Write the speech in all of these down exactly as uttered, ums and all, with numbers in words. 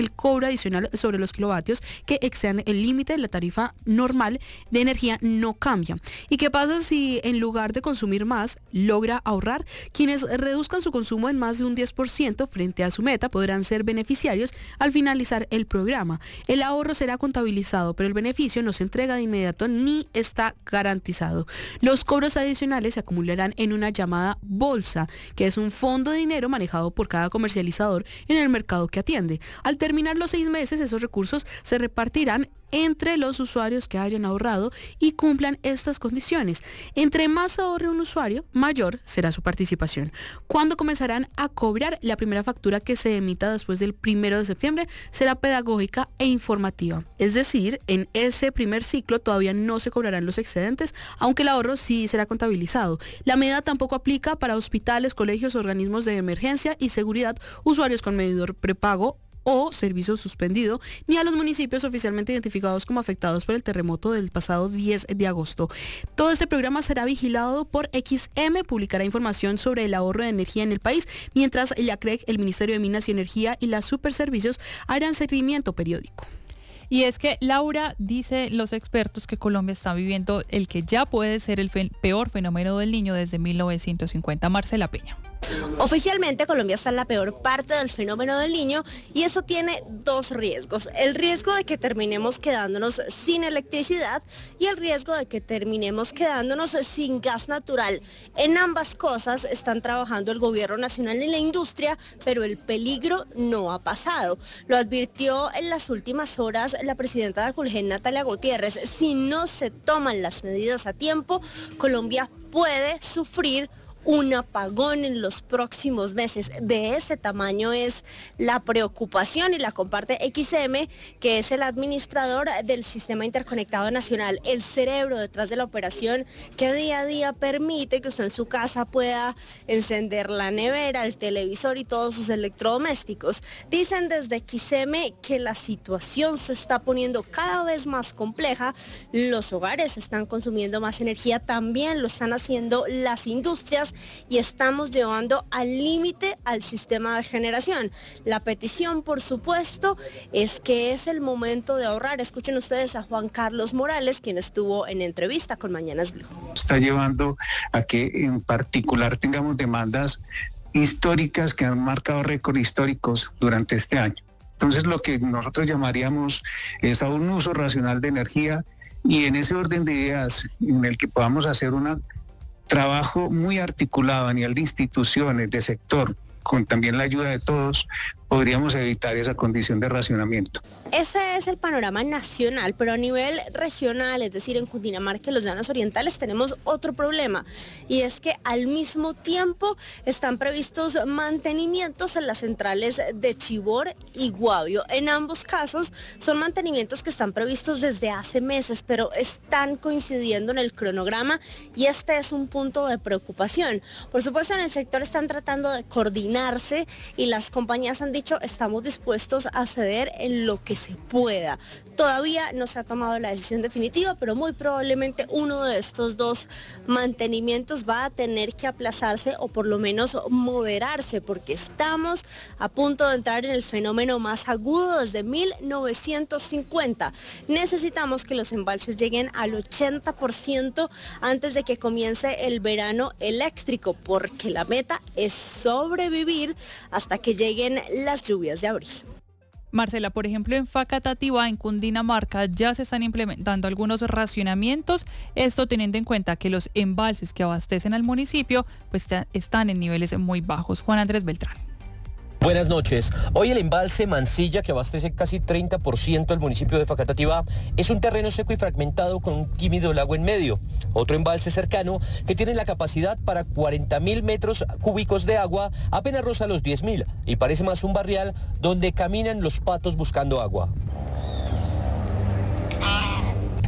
el cobro adicional sobre los kilovatios que excedan el límite de la tarifa normal de energía no cambia. ¿Y qué pasa si en lugar de consumir más, logra ahorrar? Quienes reduzcan su consumo en más de un diez por ciento frente a su meta podrán ser beneficiarios al finalizar el programa. El ahorro será contabilizado, pero el beneficio no se entrega de inmediato ni está garantizado. Los cobros adicionales se acumularán en una llamada bolsa, que es un fondo de dinero manejado por cada comercializador en el mercado que atiende. Al terminar los seis meses, esos recursos se repartirán entre los usuarios que hayan ahorrado y cumplan estas condiciones. Entre más ahorre un usuario, mayor será su participación. ¿Cuándo comenzarán a cobrar? La primera factura que se emita después del primero de septiembre será pedagógica e informativa. Es decir, en ese primer ciclo todavía no se cobrarán los excedentes, aunque el ahorro sí será contabilizado. La medida tampoco aplica para hospitales, colegios, organismos de emergencia y seguridad, usuarios con medidor prepago o servicio suspendido, ni a los municipios oficialmente identificados como afectados por el terremoto del pasado diez de agosto. Todo este programa será vigilado por X M, publicará información sobre el ahorro de energía en el país, mientras la C R E C, el Ministerio de Minas y Energía y las Superservicios harán seguimiento periódico. Y es que, Laura, dice los expertos que Colombia está viviendo el que ya puede ser el fe- peor fenómeno del Niño desde mil novecientos cincuenta. Marcela Peña. Oficialmente Colombia está en la peor parte del fenómeno del Niño y eso tiene dos riesgos. El riesgo de que terminemos quedándonos sin electricidad y el riesgo de que terminemos quedándonos sin gas natural. En ambas cosas están trabajando el gobierno nacional y la industria, pero el peligro no ha pasado. Lo advirtió en las últimas horas la presidenta de Aculgen, Natalia Gutiérrez. Si no se toman las medidas a tiempo, Colombia puede sufrir un apagón en los próximos meses. De ese tamaño es la preocupación y la comparte X M, que es el administrador del Sistema Interconectado Nacional, el cerebro detrás de la operación que día a día permite que usted en su casa pueda encender la nevera, el televisor y todos sus electrodomésticos. Dicen desde X M que la situación se está poniendo cada vez más compleja. Los hogares están consumiendo más energía, también lo están haciendo las industrias, y estamos llevando al límite al sistema de generación. La petición, por supuesto, es que es el momento de ahorrar. Escuchen ustedes a Juan Carlos Morales, quien estuvo en entrevista con Mañanas Blue. Está llevando a que en particular tengamos demandas históricas que han marcado récords históricos durante este año. Entonces, lo que nosotros llamaríamos es a un uso racional de energía, y en ese orden de ideas en el que podamos hacer una trabajo muy articulado a nivel de instituciones, de sector, con también la ayuda de todos, podríamos evitar esa condición de racionamiento. Ese es el panorama nacional, pero a nivel regional, es decir, en Cundinamarca y los Llanos Orientales, tenemos otro problema, y es que al mismo tiempo están previstos mantenimientos en las centrales de Chivor y Guavio. En ambos casos son mantenimientos que están previstos desde hace meses, pero están coincidiendo en el cronograma, y este es un punto de preocupación. Por supuesto, en el sector están tratando de coordinarse y las compañías han dicho estamos dispuestos a ceder en lo que se pueda. Todavía no se ha tomado la decisión definitiva, pero muy probablemente uno de estos dos mantenimientos va a tener que aplazarse o por lo menos moderarse, porque estamos a punto de entrar en el fenómeno más agudo desde mil novecientos cincuenta. Necesitamos que los embalses lleguen al ochenta por ciento antes de que comience el verano eléctrico, porque la meta es sobrevivir hasta que lleguen las las lluvias de abril. Marcela, por ejemplo, en Facatativá, en Cundinamarca, ya se están implementando algunos racionamientos, esto teniendo en cuenta que los embalses que abastecen al municipio pues están en niveles muy bajos. Juan Andrés Beltrán. Buenas noches. Hoy el embalse Mansilla, que abastece casi treinta por ciento al municipio de Facatativá, es un terreno seco y fragmentado con un tímido lago en medio. Otro embalse cercano, que tiene la capacidad para cuarenta mil metros cúbicos de agua, apenas roza los diez mil y parece más un barrial donde caminan los patos buscando agua.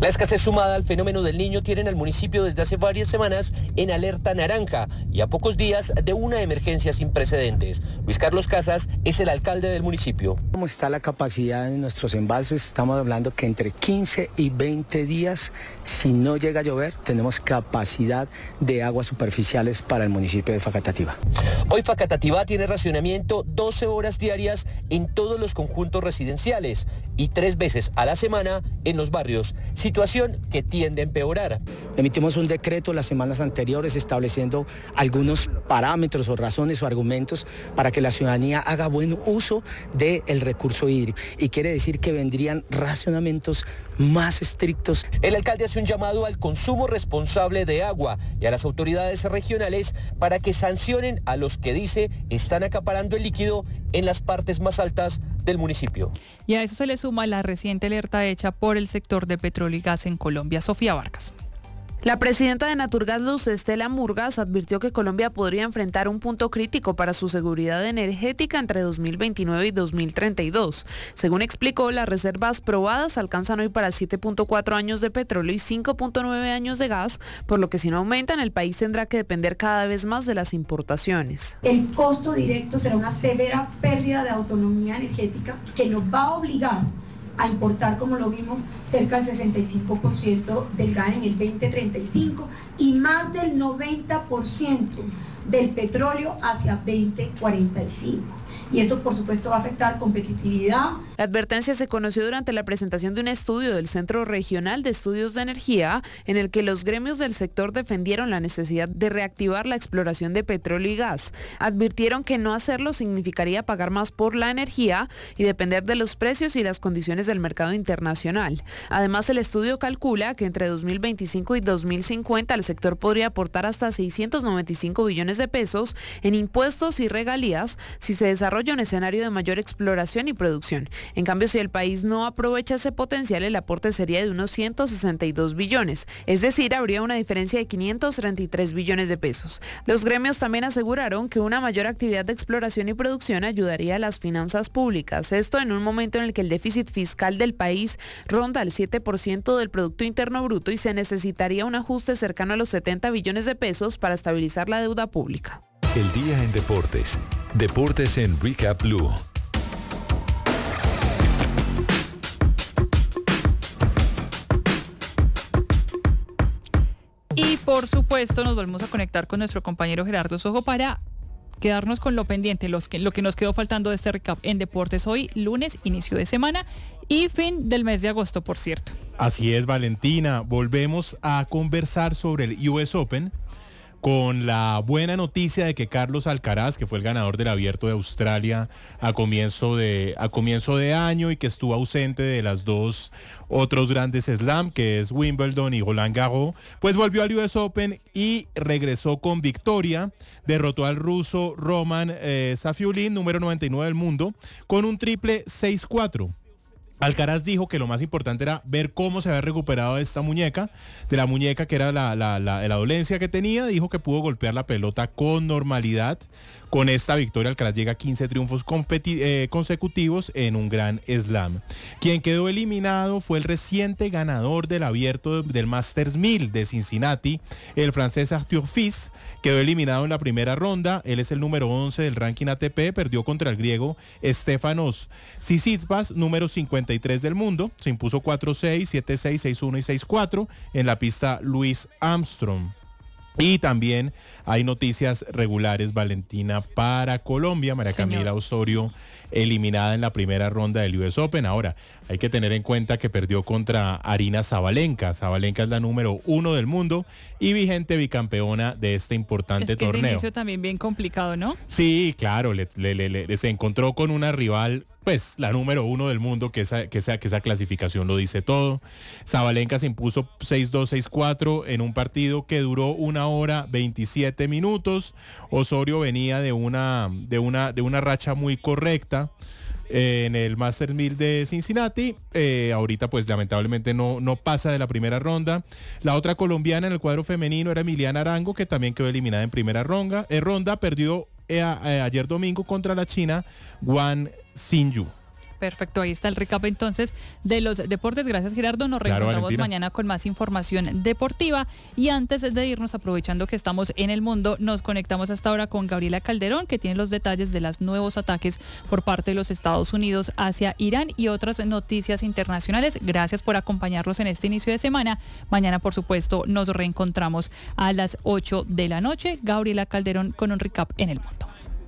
La escasez sumada al fenómeno del Niño tienen al municipio desde hace varias semanas en alerta naranja y a pocos días de una emergencia sin precedentes. Luis Carlos Casas es el alcalde del municipio. ¿Cómo está la capacidad de nuestros embalses? Estamos hablando que entre quince y veinte días, si no llega a llover, tenemos capacidad de aguas superficiales para el municipio de Facatativá. Hoy Facatativá tiene racionamiento doce horas diarias en todos los conjuntos residenciales y tres veces a la semana en los barrios, situación que tiende a empeorar. Emitimos un decreto las semanas anteriores estableciendo algunos parámetros o razones o argumentos para que la ciudadanía haga buen uso del recurso hídrico, y quiere decir que vendrían racionamientos más estrictos. El alcalde hace un llamado al consumo responsable de agua y a las autoridades regionales para que sancionen a los que dice están acaparando el líquido en las partes más altas del municipio. Y a eso se le suma la reciente alerta hecha por el sector de petróleo y gas en Colombia. Sofía Vargas. La presidenta de Naturgas, Luz Estela Murgas, advirtió que Colombia podría enfrentar un punto crítico para su seguridad energética entre dos mil veintinueve y dos mil treinta y dos. Según explicó, las reservas probadas alcanzan hoy para siete punto cuatro años de petróleo y cinco punto nueve años de gas, por lo que si no aumentan, el país tendrá que depender cada vez más de las importaciones. El costo directo será una severa pérdida de autonomía energética que nos va a obligar a importar, como lo vimos, cerca del sesenta y cinco por ciento del gas en el veinte treinta y cinco y más del noventa por ciento del petróleo hacia veinte cuarenta y cinco. Y eso, por supuesto, va a afectar competitividad. La advertencia se conoció durante la presentación de un estudio del Centro Regional de Estudios de Energía, en el que los gremios del sector defendieron la necesidad de reactivar la exploración de petróleo y gas. Advirtieron que no hacerlo significaría pagar más por la energía y depender de los precios y las condiciones del mercado internacional. Además, el estudio calcula que entre dos mil veinticinco y dos mil cincuenta el sector podría aportar hasta seiscientos noventa y cinco billones de pesos en impuestos y regalías si se desarrolla un escenario de mayor exploración y producción. En cambio, si el país no aprovecha ese potencial, el aporte sería de unos ciento sesenta y dos billones, es decir, habría una diferencia de quinientos treinta y tres billones de pesos. Los gremios también aseguraron que una mayor actividad de exploración y producción ayudaría a las finanzas públicas, esto en un momento en el que el déficit fiscal del país ronda el siete por ciento del Producto Interno Bruto y se necesitaría un ajuste cercano a los setenta billones de pesos para estabilizar la deuda pública. El día en deportes. Deportes en Recap Blue. Y por supuesto nos volvemos a conectar con nuestro compañero Gerardo Sojo para quedarnos con lo pendiente, los que, lo que nos quedó faltando de este recap en deportes hoy, lunes, inicio de semana y fin del mes de agosto, por cierto. Así es, Valentina. Volvemos a conversar sobre el U S Open, con la buena noticia de que Carlos Alcaraz, que fue el ganador del Abierto de Australia a comienzo de, a comienzo de año y que estuvo ausente de las dos otros grandes slam, que es Wimbledon y Roland Garros, pues volvió al U S Open y regresó con victoria. Derrotó al ruso Roman eh, Safiulin, número noventa y nueve del mundo, con un triple seis cuatro. Alcaraz dijo que lo más importante era ver cómo se había recuperado de esta muñeca, de la muñeca que era la, la, la, la dolencia que tenía. Dijo que pudo golpear la pelota con normalidad. Con esta victoria, Alcaraz llega a quince triunfos competi- eh, consecutivos en un gran slam. Quien quedó eliminado fue el reciente ganador del abierto del Masters mil de Cincinnati, el francés Arthur Fils. Quedó eliminado en la primera ronda. Él es el número once del ranking A T P. Perdió contra el griego Stefanos Tsitsipas, número cincuenta y tres del mundo. Se impuso cuatro seis, siete seis, seis uno y seis cuatro en la pista Louis Armstrong. Y también hay noticias regulares, Valentina, para Colombia. María Camila Señor. Osorio eliminada en la primera ronda del U S Open. Ahora, hay que tener en cuenta que perdió contra Aryna Sabalenka. Sabalenka es la número uno del mundo y vigente bicampeona de este importante es que torneo. Ese inicio también bien complicado, ¿no? Sí, claro, le, le, le, le, se encontró con una rival, pues la número uno del mundo, que esa, que esa, que esa clasificación lo dice todo. Sabalenka se impuso seis dos, seis cuatro en un partido que duró una hora veintisiete minutos. Osorio venía de una, de una, de una racha muy correcta eh, en el Masters mil de Cincinnati. Eh, ahorita pues lamentablemente no, no pasa de la primera ronda. La otra colombiana en el cuadro femenino era Emiliana Arango, que también quedó eliminada en primera ronda. Eh, ronda perdió eh, a, eh, ayer domingo contra la china Wang Xinyu. Perfecto, ahí está el recap entonces de los deportes. Gracias, Gerardo. Nos Claro, reencontramos Valentina. mañana con más información deportiva. Y antes de irnos, aprovechando que estamos en el mundo, nos conectamos hasta ahora con Gabriela Calderón, que tiene los detalles de los nuevos ataques por parte de los Estados Unidos hacia Irán y otras noticias internacionales. Gracias por acompañarnos en este inicio de semana. Mañana, por supuesto, nos reencontramos a las ocho de la noche. Gabriela Calderón con un recap en el mundo.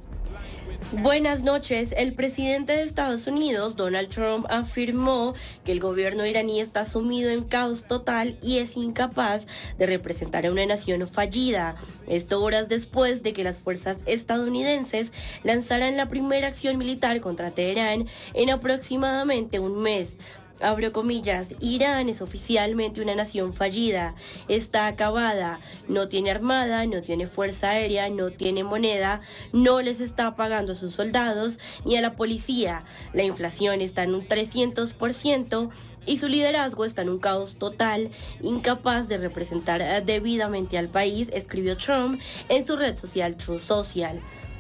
Buenas noches. El presidente de Estados Unidos, Donald Trump, afirmó que el gobierno iraní está sumido en caos total y es incapaz de representar a una nación fallida. Esto horas después de que las fuerzas estadounidenses lanzaran la primera acción militar contra Teherán en aproximadamente un mes. Abro comillas, Irán es oficialmente una nación fallida, está acabada, no tiene armada, no tiene fuerza aérea, no tiene moneda, no les está pagando a sus soldados ni a la policía, la inflación está en un trescientos por ciento y su liderazgo está en un caos total, incapaz de representar debidamente al país, escribió Trump en su red social Truth Social.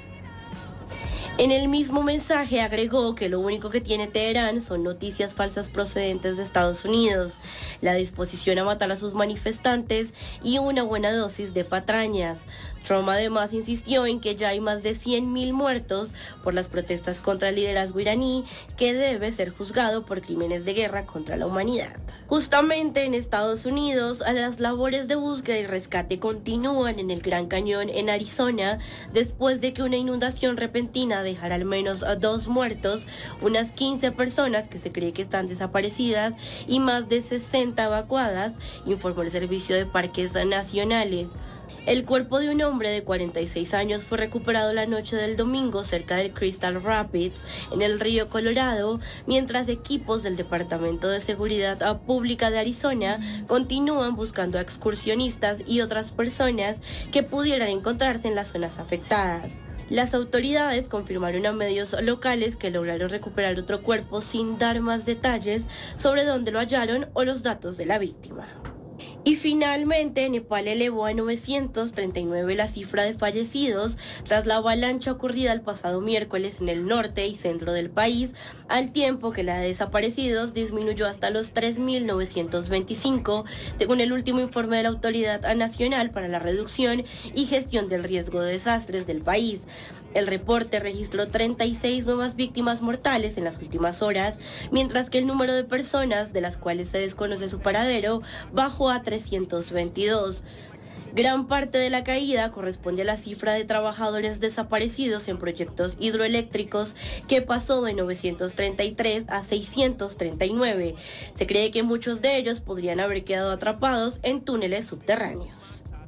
En el mismo mensaje agregó que lo único que tiene Teherán son noticias falsas procedentes de Estados Unidos, la disposición a matar a sus manifestantes y una buena dosis de patrañas. Trump además insistió en que ya hay más de cien mil muertos por las protestas contra el liderazgo iraní, que debe ser juzgado por crímenes de guerra contra la humanidad. Justamente en Estados Unidos, las labores de búsqueda y rescate continúan en el Gran Cañón en Arizona, después de que una inundación repentina dejara al menos a dos muertos, unas quince personas que se cree que están desaparecidas y más de sesenta evacuadas, informó el Servicio de Parques Nacionales. El cuerpo de un hombre de cuarenta y seis años fue recuperado la noche del domingo cerca de Crystal Rapids, en el río Colorado, mientras equipos del Departamento de Seguridad Pública de Arizona continúan buscando a excursionistas y otras personas que pudieran encontrarse en las zonas afectadas. Las autoridades confirmaron a medios locales que lograron recuperar otro cuerpo sin dar más detalles sobre dónde lo hallaron o los datos de la víctima. Y finalmente, Nepal elevó a novecientos treinta y nueve la cifra de fallecidos tras la avalancha ocurrida el pasado miércoles en el norte y centro del país, al tiempo que la de desaparecidos disminuyó hasta los tres mil novecientos veinticinco, según el último informe de la Autoridad Nacional para la Reducción y Gestión del Riesgo de Desastres del país. El reporte registró treinta y seis nuevas víctimas mortales en las últimas horas, mientras que el número de personas de las cuales se desconoce su paradero bajó a trescientos veintidós. Gran parte de la caída corresponde a la cifra de trabajadores desaparecidos en proyectos hidroeléctricos, que pasó de novecientos treinta y tres a seiscientos treinta y nueve. Se cree que muchos de ellos podrían haber quedado atrapados en túneles subterráneos.